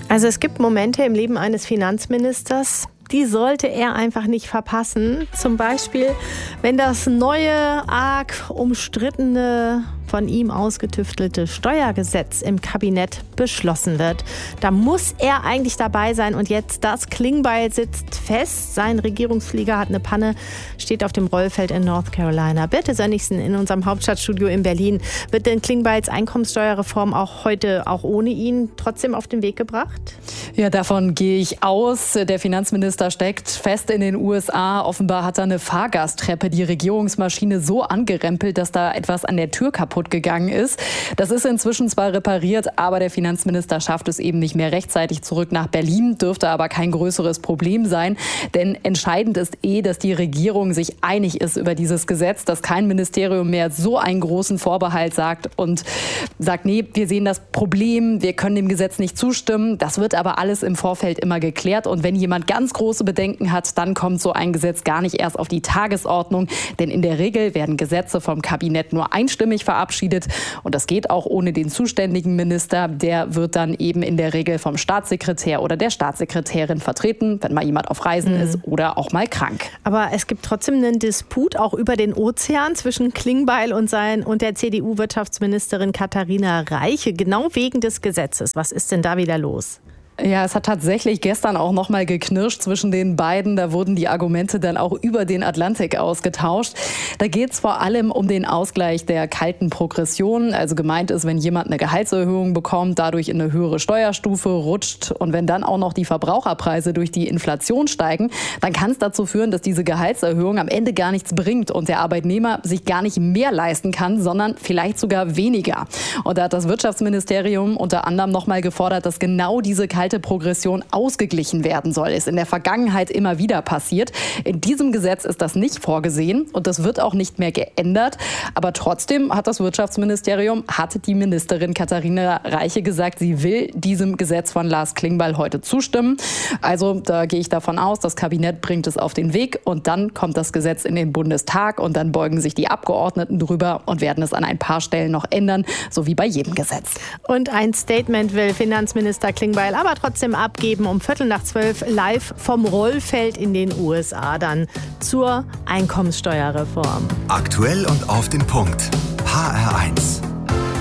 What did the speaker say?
Also es gibt Momente im Leben eines Finanzministers, die sollte er einfach nicht verpassen. Zum Beispiel, wenn das neue, arg umstrittene, von ihm ausgetüftelte Steuergesetz im Kabinett beschlossen wird. Da muss er eigentlich dabei sein und jetzt das Klingbeil sitzt fest. Sein Regierungsflieger hat eine Panne, steht auf dem Rollfeld in North Carolina. Birte Sönnigsen in unserem Hauptstadtstudio in Berlin. Wird denn Klingbeils Einkommenssteuerreform auch heute, auch ohne ihn, trotzdem auf den Weg gebracht? Ja, davon gehe ich aus. Der Finanzminister steckt fest in den USA. Offenbar hat er eine Fahrgasttreppe, die Regierungsmaschine so angerempelt, dass da etwas an der Tür kaputt gegangen ist. Das ist inzwischen zwar repariert, aber der Finanzminister schafft es eben nicht mehr rechtzeitig zurück nach Berlin, dürfte aber kein größeres Problem sein, denn entscheidend ist dass die Regierung sich einig ist über dieses Gesetz, dass kein Ministerium mehr so einen großen Vorbehalt sagt und sagt, nee, wir sehen das Problem, wir können dem Gesetz nicht zustimmen. Das wird aber alles im Vorfeld immer geklärt und wenn jemand ganz große Bedenken hat, dann kommt so ein Gesetz gar nicht erst auf die Tagesordnung, denn in der Regel werden Gesetze vom Kabinett nur einstimmig verabschiedet und das geht auch ohne den zuständigen Minister. Der wird dann eben in der Regel vom Staatssekretär oder der Staatssekretärin vertreten, wenn mal jemand auf Reisen ist oder auch mal krank. Aber es gibt trotzdem einen Disput auch über den Ozean zwischen Klingbeil und der CDU-Wirtschaftsministerin Katharina Reiche, genau wegen des Gesetzes. Was ist denn da wieder los? Ja, es hat tatsächlich gestern auch noch mal geknirscht zwischen den beiden. Da wurden die Argumente dann auch über den Atlantik ausgetauscht. Da geht es vor allem um den Ausgleich der kalten Progression. Also gemeint ist, wenn jemand eine Gehaltserhöhung bekommt, dadurch in eine höhere Steuerstufe rutscht und wenn dann auch noch die Verbraucherpreise durch die Inflation steigen, dann kann es dazu führen, dass diese Gehaltserhöhung am Ende gar nichts bringt und der Arbeitnehmer sich gar nicht mehr leisten kann, sondern vielleicht sogar weniger. Und da hat das Wirtschaftsministerium unter anderem noch mal gefordert, dass genau diese kalte Progression ausgeglichen werden soll. Ist in der Vergangenheit immer wieder passiert. In diesem Gesetz ist das nicht vorgesehen und das wird auch nicht mehr geändert. Aber trotzdem hat das Wirtschaftsministerium, hat die Ministerin Katharina Reiche gesagt, sie will diesem Gesetz von Lars Klingbeil heute zustimmen. Also da gehe ich davon aus, das Kabinett bringt es auf den Weg und dann kommt das Gesetz in den Bundestag und dann beugen sich die Abgeordneten drüber und werden es an ein paar Stellen noch ändern, so wie bei jedem Gesetz. Und ein Statement will Finanzminister Klingbeil aber trotzdem abgeben um 11:45 live vom Rollfeld in den USA dann zur Einkommenssteuerreform. Aktuell und auf den Punkt. HR1.